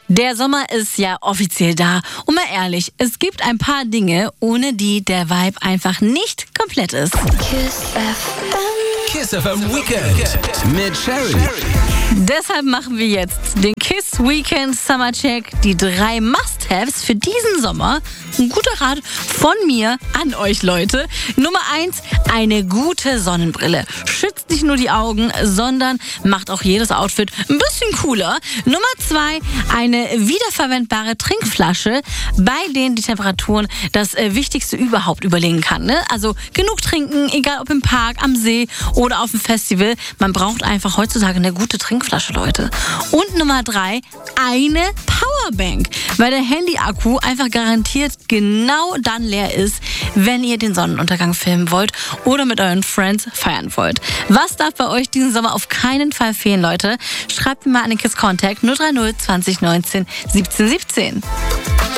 Der Sommer ist ja offiziell da. Und mal ehrlich, es gibt ein paar Dinge, ohne die der Vibe einfach nicht komplett ist. Kiss FM Weekend mit Sherry. Deshalb machen wir jetzt den Kiss Weekend Summer Check. Die 3 Must-Haves für diesen Sommer. Ein guter Rat von mir an euch, Leute. Nummer 1, eine gute Sonnenbrille. Schützt nicht nur die Augen, sondern macht auch jedes Outfit ein bisschen cooler. Nummer 2, eine wiederverwendbare Trinkflasche, bei denen die Temperaturen das Wichtigste überhaupt überlegen kann. Ne? Also genug trinken, egal ob im Park, am See oder auf dem Festival. Man braucht einfach heutzutage eine gute Trinkflasche, Leute. Und Nummer 3, eine Powerbank, weil der Handy-Akku einfach garantiert genau dann leer ist, wenn ihr den Sonnenuntergang filmen wollt oder mit euren Friends feiern wollt. Was darf bei euch diesen Sommer auf keinen Fall fehlen, Leute? Schreibt mir mal an den Kiss Contact 030 20 19 17 17.